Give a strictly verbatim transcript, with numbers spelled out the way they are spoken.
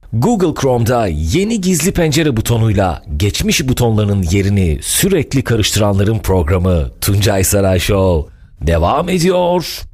Google Chrome'da yeni gizli pencere butonuyla geçmiş butonlarının yerini sürekli karıştıranların programı Tuncay Saray Show devam ediyor.